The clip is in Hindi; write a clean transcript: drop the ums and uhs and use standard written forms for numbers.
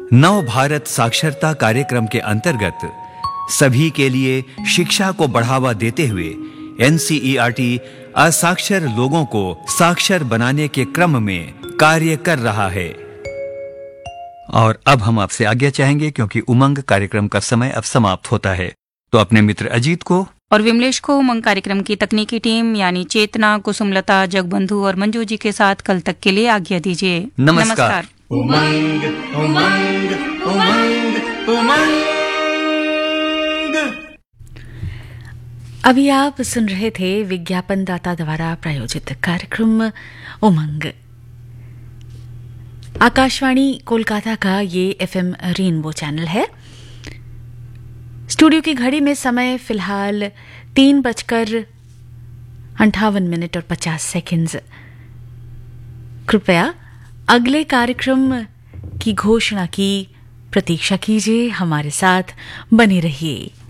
नव भारत साक्षरता कार्यक्रम के अंतर्गत सभी के लिए शिक्षा को बढ़ावा देते हुए एनसीईआरटी असाक्षर लोगों को साक्षर बनाने के क्रम में कार्य कर रहा है। और अब हम आपसे आज्ञा चाहेंगे क्योंकि उमंग कार्यक्रम का समय अब समाप्त होता है। तो अपने मित्र अजीत को और विमलेश को उमंग कार्यक्रम की तकनीकी टीम यानी चेतना, कुसुमलता, जगबंधु और मंजू जी के साथ कल तक के लिए आज्ञा दीजिए। नमस्कार। उमंग उमंग उमंग उमंग। अभी आप सुन रहे थे विज्ञापनदाता द्वारा प्रायोजित कार्यक्रम उमंग। आकाशवाणी कोलकाता का ये एफएम रेनबो चैनल है। स्टूडियो की घड़ी में समय फिलहाल 3:58 और 50 सेकंड्स। कृपया अगले कार्यक्रम की घोषणा की प्रतीक्षा कीजिए, हमारे साथ बने रहिए।